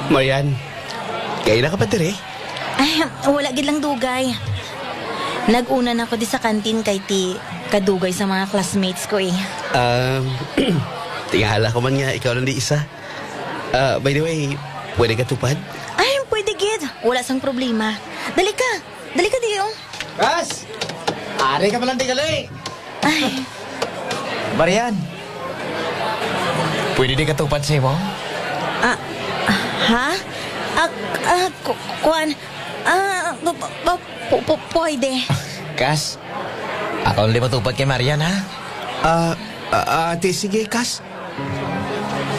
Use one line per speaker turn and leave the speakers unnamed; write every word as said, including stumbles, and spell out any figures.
Marian, kaya na ka pa dire?
Ay, wala gid lang dugay. Nag-una na ako di sa kantin kay ti kadugay sa mga classmates ko eh.
Um, tingala ko man nga, ikaw lang di isa. Uh, by the way, pwede ka tupad?
Ay, pwede gid. Wala sang problema. Dali ka. Dali ka di oh.
Kas! Ari ka palang tigali!
Ay,
Marian! Pwede di ka tupad sa mo?
ah, ah, ha? Ah, ah, ku- kuan. Ah, p- p- p- p- pwede.
Kas, ako ulit matupad kay Marian, ha?
Ah, uh, ate, sige, Kas.